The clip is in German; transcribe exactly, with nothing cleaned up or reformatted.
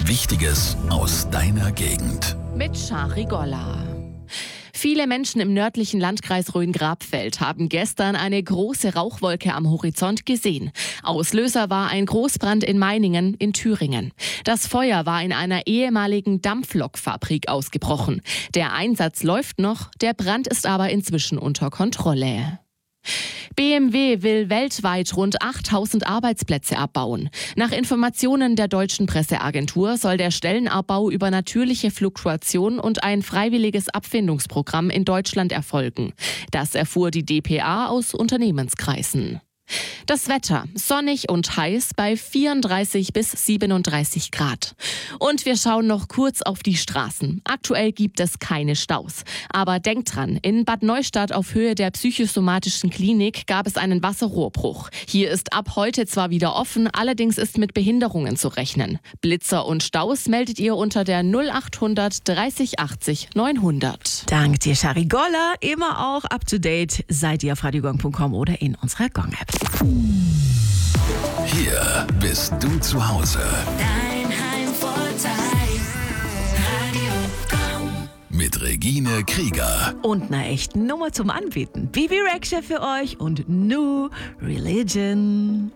Wichtiges aus deiner Gegend. Mit Shari Golla. Viele Menschen im nördlichen Landkreis Rhön-Grabfeld haben gestern eine große Rauchwolke am Horizont gesehen. Auslöser war ein Großbrand in Meiningen in Thüringen. Das Feuer war in einer ehemaligen Dampflokfabrik ausgebrochen. Der Einsatz läuft noch, der Brand ist aber inzwischen unter Kontrolle. B M W will weltweit rund achttausend Arbeitsplätze abbauen. Nach Informationen der deutschen Presseagentur soll der Stellenabbau über natürliche Fluktuation und ein freiwilliges Abfindungsprogramm in Deutschland erfolgen. Das erfuhr die d p a aus Unternehmenskreisen. Das Wetter, sonnig und heiß bei vierunddreißig bis siebenunddreißig Grad. Und wir schauen noch kurz auf die Straßen. Aktuell gibt es keine Staus. Aber denkt dran, in Bad Neustadt auf Höhe der psychosomatischen Klinik gab es einen Wasserrohrbruch. Hier ist ab heute zwar wieder offen, allerdings ist mit Behinderungen zu rechnen. Blitzer und Staus meldet ihr unter der null achthundert dreißig achtzig neunhundert. Dank dir, Shari Golla. Immer auch up to date seid ihr auf radiogong punkt com oder in unserer Gong-App. Hier bist du zu Hause. Dein Heimvorteil. Radio Gong. Mit Regine Krieger. Und einer echten Nummer zum Anbieten. Bibi Rexha für euch und New Religion.